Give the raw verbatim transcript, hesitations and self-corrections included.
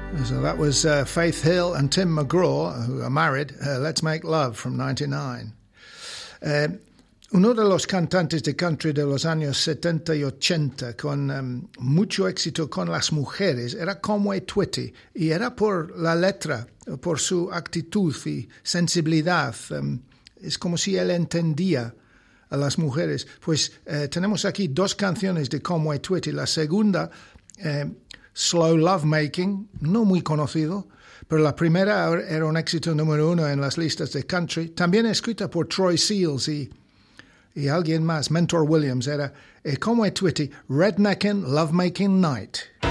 So that was uh, Faith Hill and Tim McGraw, who are married. Uh, Let's Make Love from ninety-nine. Uh, uno de los cantantes de country de los años setenta y ochenta con um, mucho éxito con las mujeres era Conway Twitty, y era por la letra, por su actitud y sensibilidad. Um, es como si él entendía a las mujeres. Pues uh, tenemos aquí dos canciones de Conway Twitty. La segunda, uh, Slow Love Making, no muy conocido, pero la primera era un éxito número uno en las listas de country, también escrita por Troy Seals y, y alguien más, Mentor Williams, era eh, Conway Twitty, Redneckin' Lovemaking Night.